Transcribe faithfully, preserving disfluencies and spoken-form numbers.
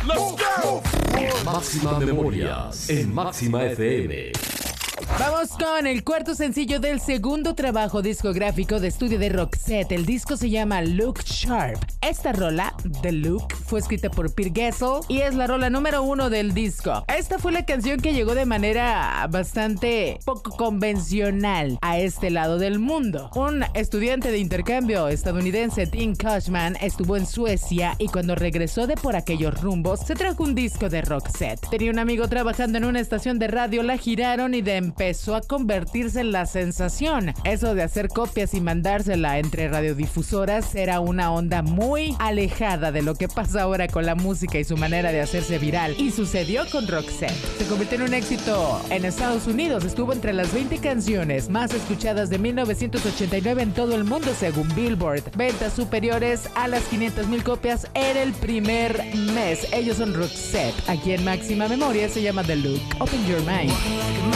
Máxima Memorias en Máxima F M. Vamos con el cuarto sencillo del segundo trabajo discográfico de estudio de Roxette. El disco se llama Look Sharp. Esta rola, The Look, fue escrita por Pete Gessle y es la rola número uno del disco. Esta fue la canción que llegó de manera bastante poco convencional a este lado del mundo. Un estudiante de intercambio estadounidense, Tim Cushman, estuvo en Suecia y cuando regresó de por aquellos rumbos, se trajo un disco de Roxette. Tenía un amigo trabajando en una estación de radio, la giraron y de empezó a convertirse en la sensación. Eso de hacer copias y mandársela entre radiodifusoras era una onda muy alejada de lo que pasa ahora con la música y su manera de hacerse viral. Y sucedió con Roxette. Se convirtió en un éxito en Estados Unidos. Estuvo entre las veinte canciones más escuchadas de mil novecientos ochenta y nueve en todo el mundo según Billboard. Ventas superiores a las quinientas mil copias en el primer mes. Ellos son Roxette. Aquí en Máxima Memoria se llama The Look. Open Your Mind.